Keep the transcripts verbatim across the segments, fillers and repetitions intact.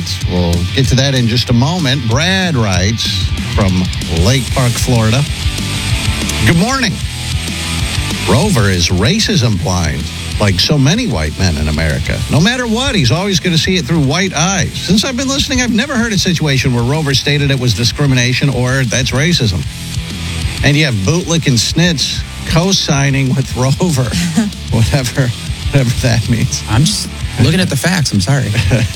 right. We'll get to that in just a moment. Brad writes from Lake Park, Florida. Good morning. Rover is racism blind, like so many white men in America. No matter what, he's always going to see it through white eyes. Since I've been listening, I've never heard a situation where Rover stated it was discrimination or that's racism. And you have Bootlick and Snitz co-signing with Rover, whatever, whatever that means. I'm just looking at the facts. I'm sorry.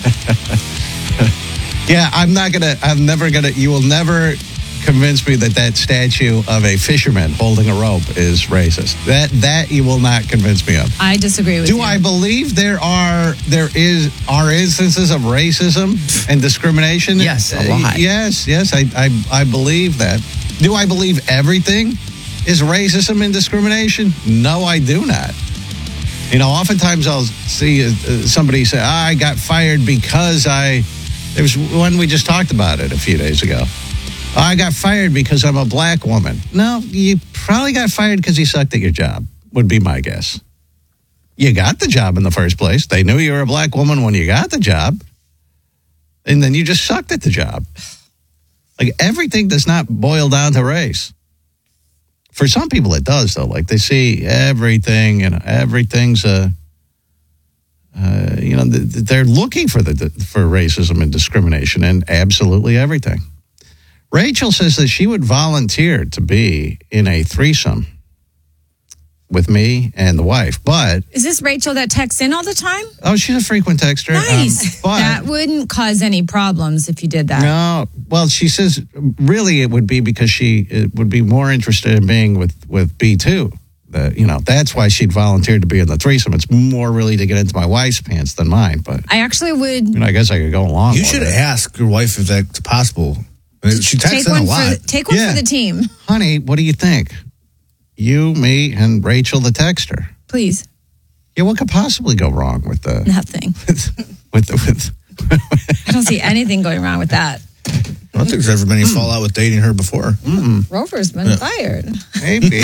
Yeah, I'm not going to, I'm never going to, you will never convince me that that statue of a fisherman holding a rope is racist. That that you will not convince me of. I disagree with Do you. I believe there are there is are instances of racism and discrimination? Yes, a lot. Uh, yes, yes, I, I I believe that. Do I believe everything is racism and discrimination? No, I do not. You know, oftentimes I'll see uh, somebody say, ah, I got fired because I, there was one we just talked about it a few days ago. I got fired because I'm a black woman. No, you probably got fired because you sucked at your job, would be my guess. You got the job in the first place. They knew you were a black woman when you got the job. And then you just sucked at the job. Like, everything does not boil down to race. For some people it does, though. Like, they see everything, and everything's a, uh, you know, they're looking for the for racism and discrimination in absolutely everything. Rachel says that she would volunteer to be in a threesome with me and the wife, but... Is this Rachel that texts in all the time? Oh, she's a frequent texter. Nice. Um, but, that wouldn't cause any problems if you did that. No. Well, she says really it would be because she it would be more interested in being with, with B two. The, you know, that's why she'd volunteered to be in the threesome. It's more really to get into my wife's pants than mine, but... I actually would... You know, I guess I could go along You with should it. ask your wife if that's possible. She texts take in one a lot. For, take one Yeah. for the team, Honey, what do you think? You, me, and Rachel the texter. please. Yeah, what could possibly go wrong with the... Nothing. with the... With, I don't see anything going wrong with that. I don't think there's ever been any fallout with dating her before. Rover's been fired. maybe.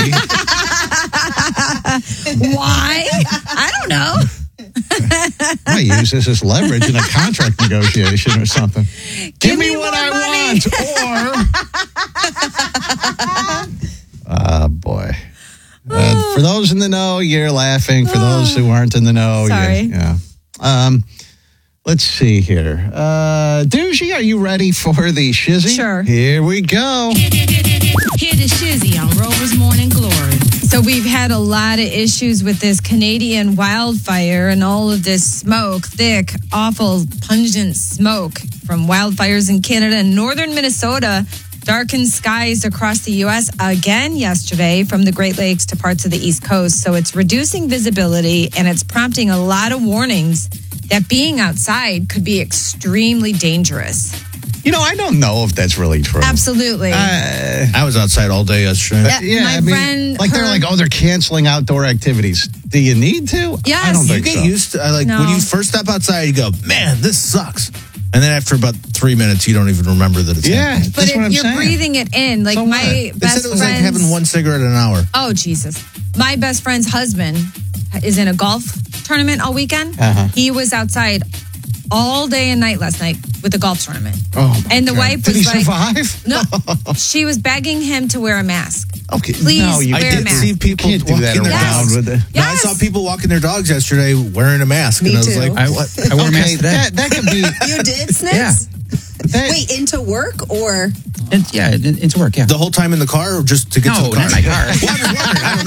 Why? I don't know. I use this as leverage in a contract negotiation or something. Give, me, me what more I money. want, or... Ah, boy. Uh, for those in the know, you're laughing. For those who aren't in the know, Sorry. you- yeah. Um, let's see here. Uh, Doogie, are you ready for the shizzy? Sure. Here we go. Hear the shizzy on Rover's Morning Glory. So we've had a lot of issues with this Canadian wildfire and all of this smoke, thick, awful, pungent smoke from wildfires in Canada and northern Minnesota. Darkened skies across the U S again yesterday from the Great Lakes to parts of the East Coast. So it's reducing visibility and it's prompting a lot of warnings that being outside could be extremely dangerous. You know, I don't know if that's really true. Absolutely. Uh, I was outside all day yesterday. Yeah, yeah, my I mean, friend, like they're her- like, oh, they're canceling outdoor activities. Do you need to? Yes. I don't You think get so. used to, I like, No. when you first step outside, you go, man, this sucks. And then after about three minutes, you don't even remember that it's Yeah, happening. But that's it, what I'm you're saying. breathing it in. Like So my what? They best said it was friend's, like having one cigarette an hour. Oh, Jesus. My best friend's husband is in a golf tournament all weekend. Uh-huh. He was outside all day and night last night with the golf tournament. Oh, my And the God. wife Did was he like- survive? No, she was begging him to wear a mask. Okay. Please no, you wear I a can't. did mask. see people Can't do that walking their around dogs. with it. No, I Yes. saw people walking their dogs yesterday wearing a mask. Me and I was too. like, I, what? I wore a mask Okay, today. that, that could be. You did, Snips? Yeah. That, Wait, into work or? And, yeah, in- into work, yeah. The whole time in the car or just to get No, to the car? not in my car. Well, I was wondering. I don't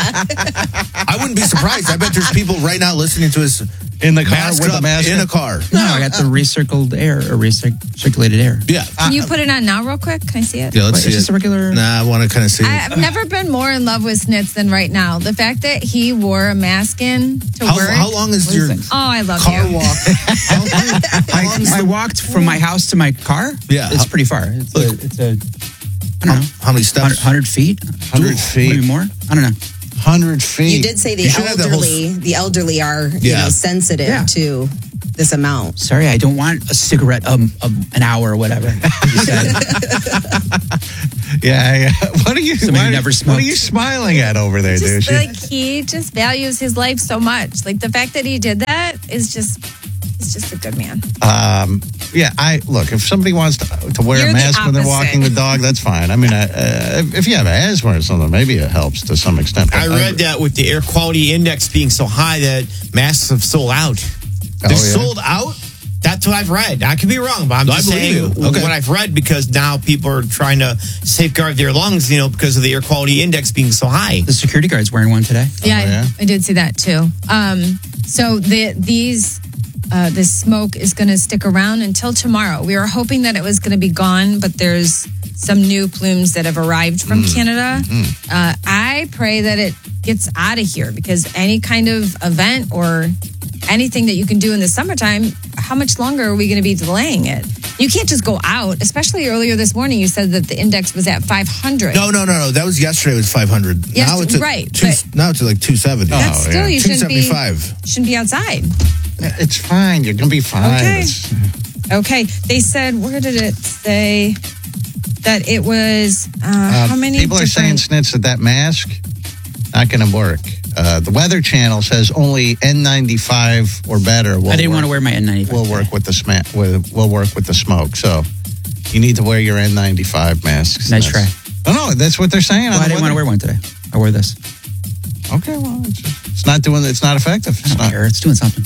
know. I wouldn't be surprised. I bet there's people right now listening to us in the car masked with the up mask in on? a car. No, I got the recircled air, or recirculated air. Yeah. Can you put it on now real quick? Can I see it? Yeah, let's Wait, see it's just it. a regular... Nah, I want to kind of see it. I've never been more in love with Snitz than right now. The fact that he wore a mask in to How, work. how long is your Oh, I love car you. walk? How, how long is I the, walked from my house to my car. Yeah. It's pretty far. It's a, it's a I don't how, know, how many one steps? hundred feet? Hundred feet. Maybe more? I don't know. Hundred feet. You did say the You should have that whole- elderly, the elderly are, you Yeah. know, sensitive Yeah. to this amount. Sorry, I don't want a cigarette um, um, an hour or whatever. You said. Yeah, yeah. What are you? Somebody What, who never what are smoked. you smiling at over there, dude? Just like he just values his life so much. Like the fact that he did that is just He's just a good man. Um, yeah, I look. If somebody wants to, to wear You're a the mask when they're opposite. walking the dog, that's fine. I mean, I, uh, if you have asthma or something, maybe it helps to some extent. But I read that with the air quality index being so high that masks have sold out. Oh, They're yeah? sold out? That's what I've read. I could be wrong, but I'm I just believe saying you. Okay. what I've read because now people are trying to safeguard their lungs, you know, because of the air quality index being so high. The security guard's wearing one today. Yeah, yeah? I, I did see that too. Um, so the these uh, this smoke is going to stick around until tomorrow. We were hoping that it was going to be gone, but there's some new plumes that have arrived from Canada. Uh, I pray that it gets out of here because any kind of event or anything that you can do in the summertime, how much longer are we going to be delaying it? You can't just go out, especially earlier this morning. You said that the index was at five hundred. No, no, no, no. That was yesterday. It was five hundred. Yes, now it's at right, Two, but- now it's at like two seventy. That's Oh, still yeah. you two shouldn't be seventy-five. shouldn't be outside. It's fine. You're gonna be fine. Okay. It's- Okay, they said where did it say that it was? Uh, Uh, how many? people are saying, different- Snitz, that that mask not going to work. Uh, the Weather Channel says only N ninety-five or better. Will I didn't work, want to wear my N ninety-five. Will work with the sma- with, will work with the smoke. So you need to wear your N ninety-five masks. Nice That's- No, no, that's what they're saying. Well, on I the didn't want to weather- wear one today. I wore this. Okay, well, it's, just, it's not doing. It's not effective. I It's don't not. care. It's doing something.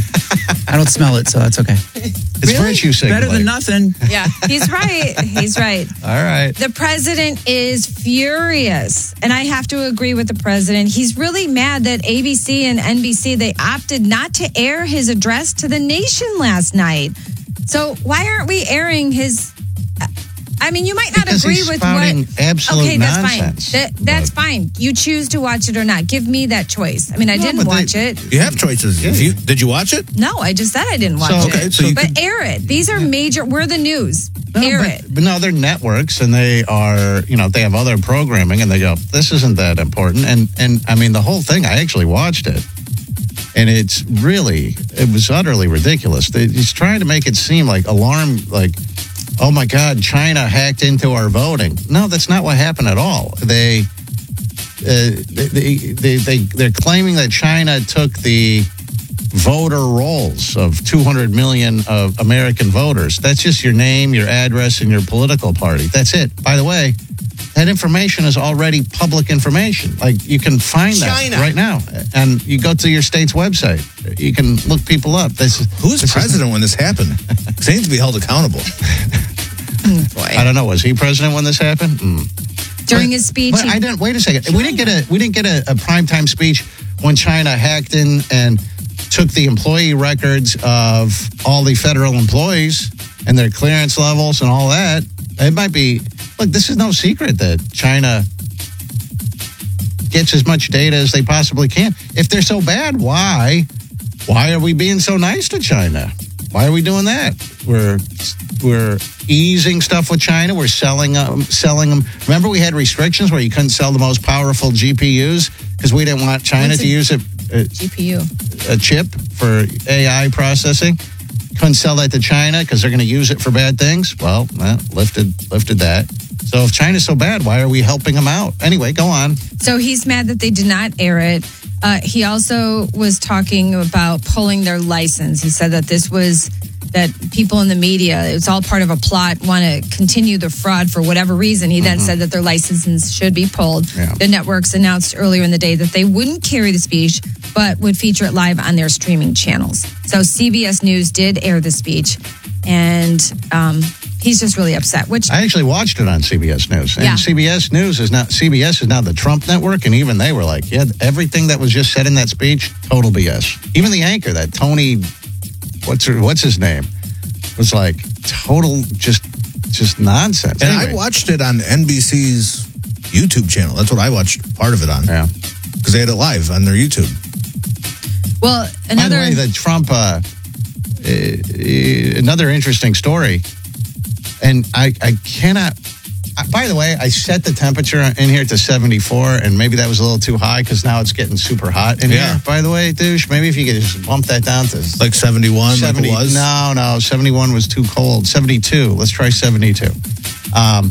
I don't smell it, so that's okay. It's virtue signaling. Better than nothing. Yeah, he's right. He's right. All right. The president is furious, and I have to agree with the president. He's really mad that A B C and N B C they opted not to air his address to the nation last night. So why aren't we airing his? I mean, you might not Because agree he's with spouting what. absolute okay, that's nonsense. fine. That, that's fine. You choose to watch it or not. Give me that choice. I mean, I No, didn't but they- watch it. You have choices. If you did you watch it? No, I just said I didn't watch So- it. okay, so you but could- air it. These are major. We're the news. No, air but, it. but no, they're networks, and they are, you know, they have other programming, and they go, this isn't that important. And and I mean, the whole thing, I actually watched it, and it's really, it was utterly ridiculous. They, he's trying to make it seem like alarm, like, oh my God, China hacked into our voting. No, that's not what happened at all. They, uh, they, they, they, they're claiming that China took the voter rolls of two hundred million of American voters. That's just your name, your address, and your political party. That's it. By the way, that information is already public information. Like, you can find that China. right now. And you go to your state's website. You can look people up. This is, Who was this is- president when this happened? They need to be held accountable. I don't know. Was he president when this happened? Mm. During his speech, But he- I didn't. Wait a second. We didn't get a. We didn't get a, a primetime speech when China hacked in and took the employee records of all the federal employees and their clearance levels and all that. It might be. Look, this is no secret that China gets as much data as they possibly can. If they're so bad, why? Why are we being so nice to China? Why are we doing that? We're we're easing stuff with China. We're selling them, selling them. Remember, we had restrictions where you couldn't sell the most powerful G P Us because we didn't want China What's to a- use a, a, G P U. a chip for A I processing. Couldn't sell that to China because they're going to use it for bad things. Well, well, lifted lifted that. So if China's so bad, why are we helping them out? Anyway, go on. So he's mad that they did not air it. Uh, he also was talking about pulling their license. He said that this was that people in the media, it's all part of a plot, want to continue the fraud for whatever reason. He then said that their licenses should be pulled. Yeah. The networks announced earlier in the day that they wouldn't carry the speech, but would feature it live on their streaming channels. So C B S News did air the speech, and um, he's just really upset, which I actually watched it on C B S News. And Yeah. C B S News is not, C B S is now the Trump network. And even they were like, yeah, everything that was just said in that speech, total B S. Even the anchor, that Tony, what's her, what's his name, was like total just just nonsense. And Anyway. I watched it on N B C's YouTube channel. That's what I watched part of it on. Yeah. Because they had it live on their YouTube. well, By another. the way, the Trump, uh, uh, another interesting story. And I, I cannot, uh, by the way, I set the temperature in here to seventy-four, and maybe that was a little too high because now it's getting super hot in Yeah. here. By the way, douche, maybe if you could just bump that down to Like seventy-one, seventy. like it was. No, no, seventy-one was too cold. seventy-two. Let's try seventy-two. Um,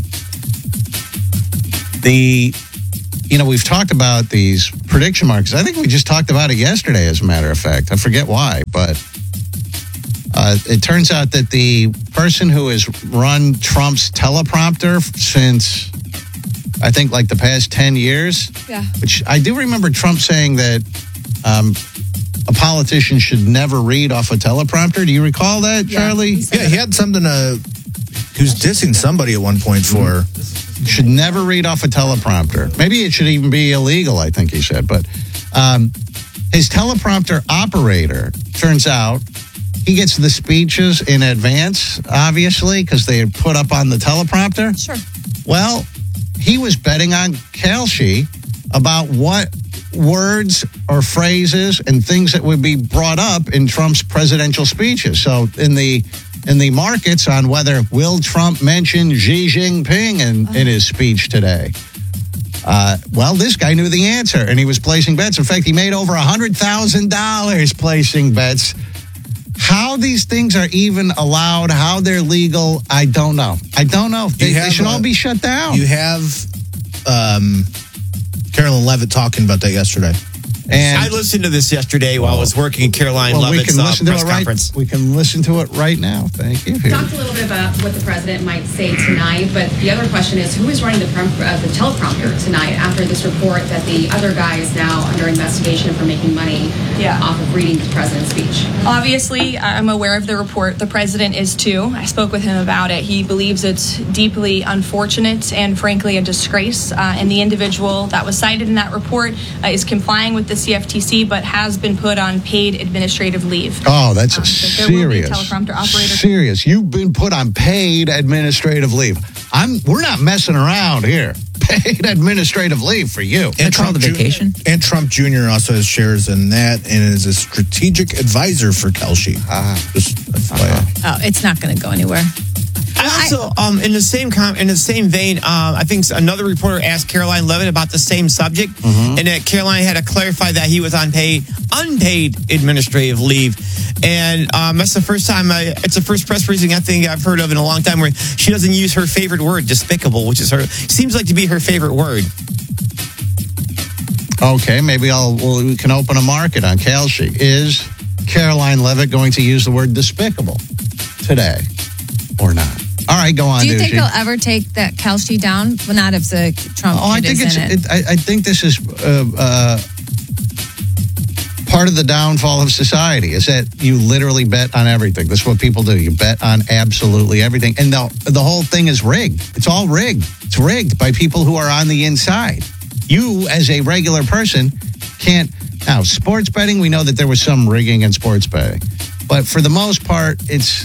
the, you know, we've talked about these prediction markets. I think we just talked about it yesterday, as a matter of fact. I forget why, but Uh, it turns out that the person who has run Trump's teleprompter since, I think, like the past ten years, Yeah. which I do remember Trump saying that um, a politician should never read off a teleprompter. Do you recall that, Yeah, Charlie? he said Yeah, he had something to. He was dissing somebody at one point for. Should never read off a teleprompter. Maybe it should even be illegal, I think he said. But um, his teleprompter operator, turns out, he gets the speeches in advance, obviously, because they are put up on the teleprompter. Sure. Well, he was betting on Kelshi about what words or phrases and things that would be brought up in Trump's presidential speeches. So in the in the markets on whether will Trump mention Xi Jinping in, in his speech today. Uh, well, this guy knew the answer, and he was placing bets. In fact, he made over one hundred thousand dollars placing bets. How these things are even allowed, how they're legal, I don't know. I don't know. They, have they should a- all be shut down. You have um, Carolyn Levitt talking about that yesterday. and I listened to this yesterday while I was working at Caroline well, we Levitt's can uh, listen to press it right. conference. We can listen to it right now. Thank you. Here. Talked a little bit about what the president might say tonight, but the other question is who is running the, prom- uh, the teleprompter tonight after this report that the other guy is now under investigation for making money Yeah. off of reading the president's speech? Obviously, I'm aware of the report. The president is too. I spoke with him about it. He believes it's deeply unfortunate and, frankly, a disgrace. Uh, and the individual that was cited in that report uh, is complying with the C F T C, but has been put on paid administrative leave. Oh, that's a Um, so there will be a serious, teleprompter operator. serious. You've been put on paid administrative leave. I'm. We're not messing around here. Paid administrative leave for you. They call it a Ju- vacation. and Trump Junior also has shares in that and is a strategic advisor for Kelshi. Ah. Just F Y I. Oh, it's not going to go anywhere. I also, um, in the same com- in the same vein, uh, I think another reporter asked Caroline Levitt about the same subject, Mm-hmm. and that Caroline had to clarify that he was on paid, unpaid administrative leave, and um, that's the first time. I, it's the first press briefing I think I've heard of in a long time where she doesn't use her favorite word, despicable, which is her seems like to be her favorite word. Okay, maybe I'll. Well, we can open a market on Kelshi. Is Caroline Levitt going to use the word despicable today, or not? All right, go on. Do you think Doogie. he'll ever take that Kelshi down? Well, not if the Trump Oh, I kid think is it's. in it. It, I, I think this is uh, uh, part of the downfall of society. Is that you literally bet on everything. That's what people do. You bet on absolutely everything, and the the whole thing is rigged. It's all rigged. It's rigged by people who are on the inside. You, as a regular person, can't. Now, sports betting, we know that there was some rigging in sports betting, but for the most part, it's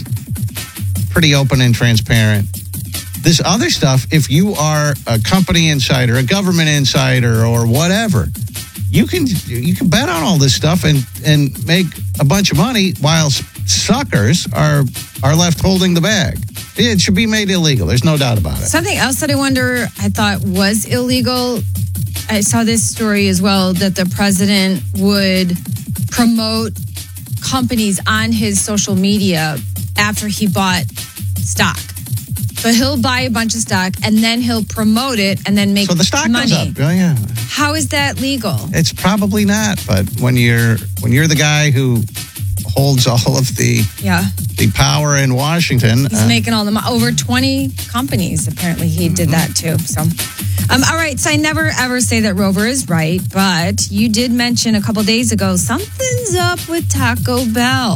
pretty open and transparent. This other stuff, if you are a company insider, a government insider, or whatever, you can you can bet on all this stuff and and make a bunch of money while suckers are are left holding the bag. It should be made illegal. There's no doubt about it. Something else that I wonder, I thought was illegal. I saw this story as well that the president would promote companies on his social media after he bought stock. So he'll buy a bunch of stock and then he'll promote it and then make So the stock money. goes up. Oh, yeah. How is that legal? It's probably not, but when you're when you're the guy who holds all of the Yeah. the power in Washington, He's uh, making all the money. Over twenty companies, apparently, he did that too. So, um, all right. So I never ever say that Rover is right, but you did mention a couple days ago something's up with Taco Bell.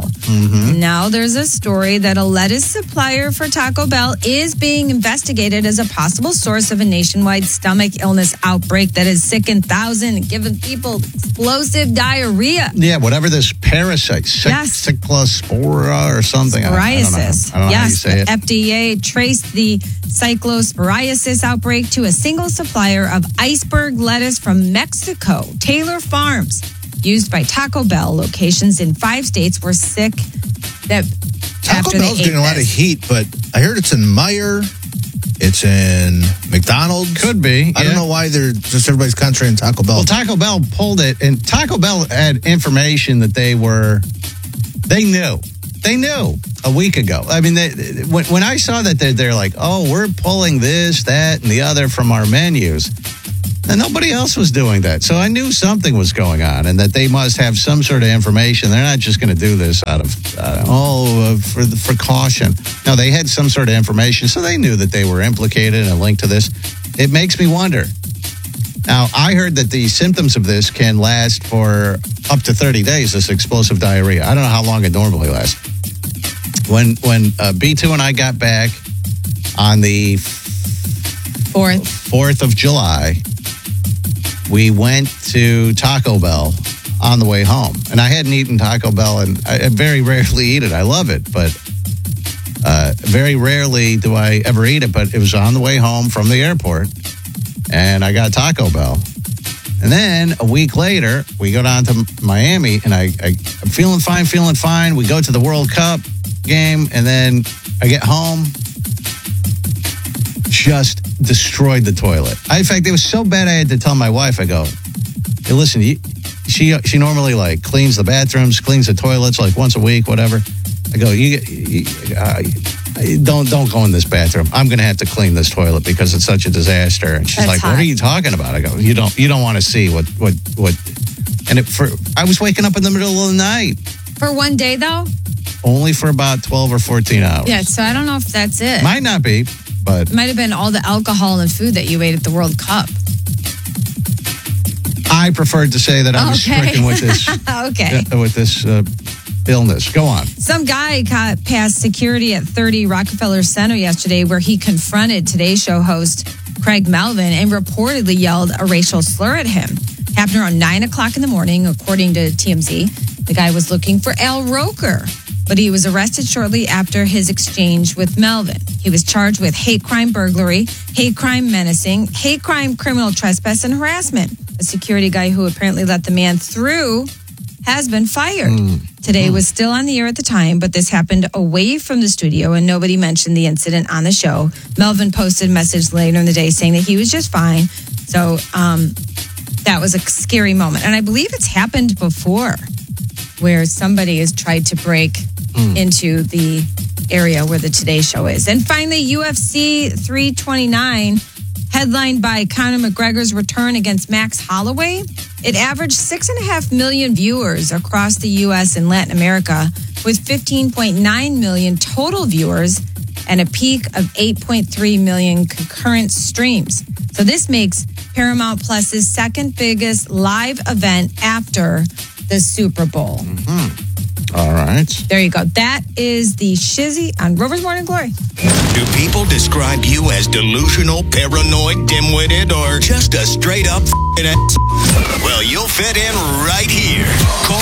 Now there's a story that a lettuce supplier for Taco Bell is being investigated as a possible source of a nationwide stomach illness outbreak that has sickened thousands and given people explosive diarrhea. yeah, whatever this parasite, cyc- Yes. cyclospora or something. I- I don't know. Psoriasis. I don't know how you Yes, say the it. F D A traced the cyclosporiasis outbreak to a single supplier of iceberg lettuce from Mexico, Taylor Farms, used by Taco Bell. Locations in five states were sick that Taco after Bell's they ate getting a lot of this. heat, but I heard it's in Meyer. It's in McDonald's. Could be, I yeah. don't know why they're just everybody's concentrating Taco Bell. Well, Taco Bell pulled it, and Taco Bell had information that they were, they knew. They knew a week ago. I mean, they, when, when I saw that, they're, they're like, oh, we're pulling this, that, and the other from our menus. And nobody else was doing that. So I knew something was going on and that they must have some sort of information. They're not just going to do this out of, uh, oh, uh, for, the, for caution. No, they had some sort of information, so they knew that they were implicated and linked to this. It makes me wonder. Now, I heard that the symptoms of this can last for up to thirty days, this explosive diarrhea. I don't know how long it normally lasts. When, when uh, B two and I got back on the Fourth. fourth of July, we went to Taco Bell on the way home. And I hadn't eaten Taco Bell, and I very rarely eat it. I love it, but uh, very rarely do I ever eat it. But it was on the way home from the airport, and I got Taco Bell. And then a week later, we go down to Miami, and I, I, I'm feeling fine, feeling fine. We go to the World Cup game, and then I get home, just destroyed the toilet. I, in fact, it was so bad I had to tell my wife, I go, hey, listen, you, she she normally like cleans the bathrooms, cleans the toilets like once a week, whatever. I go, you, you uh, don't don't go in this bathroom. I'm going to have to clean this toilet because it's such a disaster. And she's That's like, hot. what are you talking about? I go, you don't you don't want to see what what what. And it, for I was waking up in the middle of the night, For one day, though? only for about twelve or fourteen hours. Yeah, so I don't know if that's it. Might not be, but It might have been all the alcohol and food that you ate at the World Cup. I preferred to say that I was Okay. stricken with this Okay. uh, with this uh, illness. Go on. Some guy got past security at thirty Rockefeller Center yesterday where he confronted Today Show host Craig Melvin and reportedly yelled a racial slur at him. Happened around nine o'clock in the morning, according to T M Z. The guy was looking for Al Roker, but he was arrested shortly after his exchange with Melvin. He was charged with hate crime burglary, hate crime menacing, hate crime criminal trespass, and harassment. A security guy who apparently let the man through has been fired. Today was still on the air at the time, but this happened away from the studio and nobody mentioned the incident on the show. Melvin posted a message later in the day saying that he was just fine. So um, that was a scary moment. And I believe it's happened before where somebody has tried to break into the area where the Today Show is. And finally, U F C three twenty-nine, headlined by Conor McGregor's return against Max Holloway. It averaged six and a half million viewers across the U S and Latin America, with fifteen point nine million total viewers and a peak of eight point three million concurrent streams. So this makes Paramount Plus's second biggest live event after the Super Bowl. All right. There you go. That is the Shizzy on Rover's Morning Glory. Do people describe you as delusional, paranoid, dim-witted, or just a straight-up f***ing ass? Well, you'll fit in right here. Call